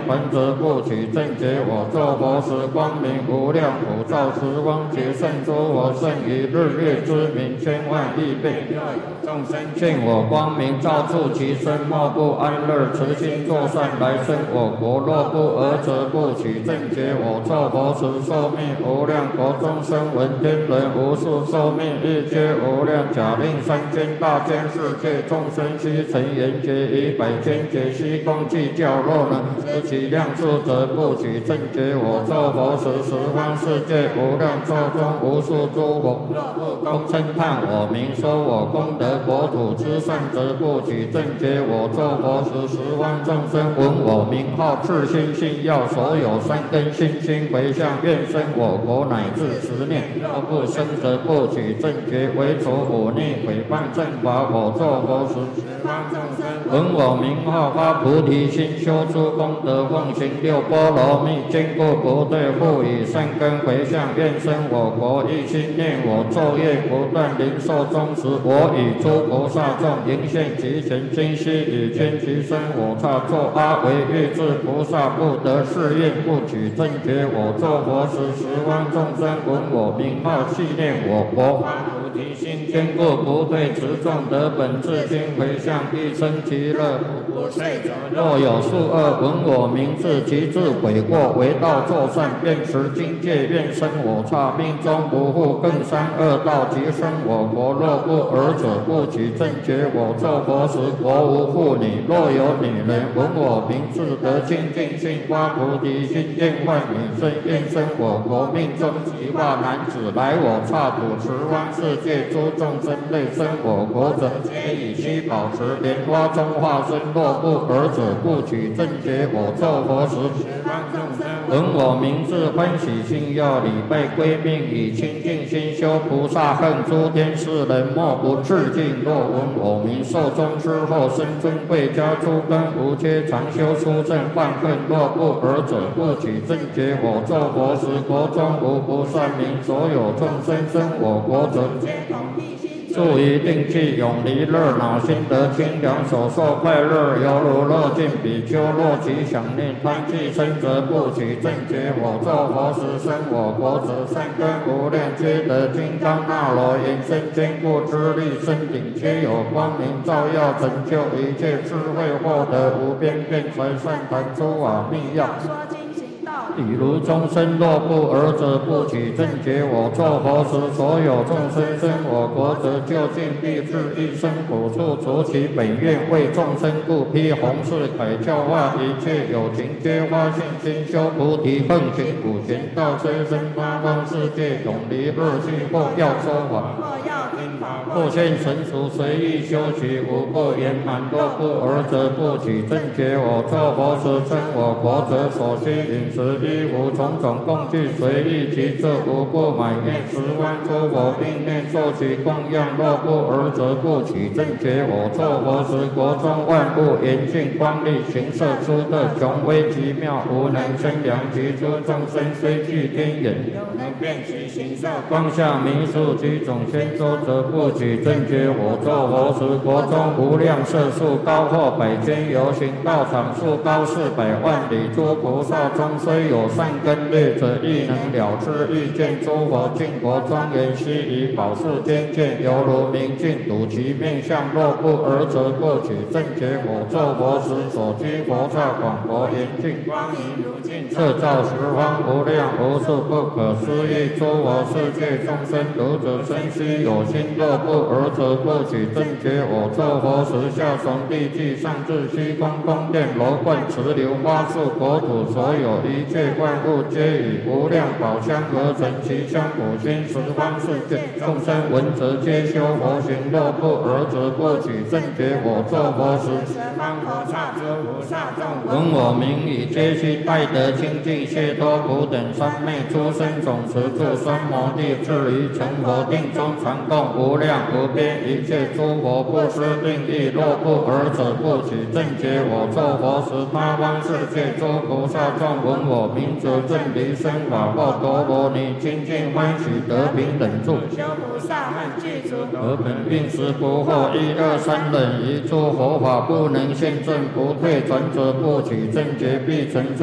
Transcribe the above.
还则不取正觉。我作佛时，光明无量，普照十方劫胜诸佛，胜于日月之明，千万亿倍。众生见我光明照处其身，莫不安乐，慈心作善来生我国。若不尔者，不取正觉。我作佛时，寿命无量，国中生闻天人无数，寿命亦皆无量。假令三千大千世界众生悉成缘觉，以百千劫虚空计较，若能知其量数，则不取正觉。我作佛时，十方世界无量寿中无数诸佛，若不共称叹我名，说我功德国土之善，则不取正觉。我作佛时，十方众生闻我名号，至心信要，所有善根信心回向，愿生我国乃至10念。若不生，则不取正觉。为除忤逆毁谤正法，我作佛时，十方众生闻我名号，发菩提心，修诸功德，奉行六波罗蜜，坚固不退，复以善根回向，愿生我国。一心念我，昼夜不断，灵寿终时，我与诸菩萨众迎现其前，今夕以天其身。我刹作阿惟越致菩萨，不得誓愿，不取正觉。我作佛时，十方众生闻我名号，系念我国。菩提心坚固不退，持众得本自心回向，一生其乐，不退者。若有数恶闻我名字，其自悔过，为道作善，便持境界，愿生我刹，命中不复更三恶道，即生我国。若不尔者，不取正觉。我作佛时，国无妇女，若有女人闻我名字，得清净心，发菩提心，愿换女身，愿生我国。命中即化男子，来我刹土，十方世界诸众生类生我国者，皆以须保持莲花中化身。若不尔者，不取正觉。我作佛时，十方众生闻我名字，欢喜心要，礼拜归命，以清净心修菩萨恨。诸天世人莫不致敬。若闻我名，寿终之后，生尊贵家，诸根无缺，常修出正犯恨。若不尔者，不取正觉。我作佛时，国中无不善民，所有众生生我国者，皆同一心。住于定气，永离热恼，心得清凉，所受快乐，犹如乐尽比丘。若其想念贪气生，则不取正觉。我作佛时，生我国者，善根无量，皆得金刚那罗延伸坚固之力，身顶皆有光明照耀，成就一切智慧，获得无边辩才善谈诸法密要。比如众生若不尔者，不取正觉。我作佛时，所有众生生我国者，究竟必至一生苦处，除其本愿，为众生故，披弘誓铠，教化一切有情，皆发信心，修菩提，奉行普贤道，虽生八方世界，永离恶趣。或要说法，或现成熟，随意修习，无不圆满。若不尔者，不取正觉。我作佛时，生我国者，所需饮食衣服种种供具，随意其这无不满愿。十方诸佛并念受其供养。若不尔者，不取正觉。我作佛时，国中万物严净光丽，形色出特，雄威极妙，无能生量。其诸众生虽具天眼，能辨其形色，光下弥数其种千洲，则不取正觉。我作佛时，国中无量色数，高或百千由行道场，数高400万里。诸菩萨中虽有善根劣者，亦能了知欲见诸佛净国庄严，悉以宝树坚见，犹如明镜睹其面相。若不尔者，不取正觉。我作佛时，所居佛刹广博严净，光明如镜，摄照十方无量无数不可思议诸佛世界众生。读者身须有心，若不尔者，不取正觉。我作佛时，下从地际，上至虚空宫殿楼观池流花树国土，所有一切万物，皆以无量宝香而成。其香普熏十方世界众生闻则皆修佛行。若不尔者，不取正觉。我作佛时，十方佛刹诸菩萨众闻我名已，皆悉拜得清净解脱苦等三昧诸生种持住三摩地，至于成佛定中，常供无量无边一切诸佛，不失定意。若不尔者，不取正觉。我作佛时，八方世界诸菩萨众闻我名则正离生法，或陀罗尼清净欢喜，得平等住。修菩萨恨具足，得本并时不惑。1、2、3等一诸佛法，不能现证，不退转者，不取正觉，必成正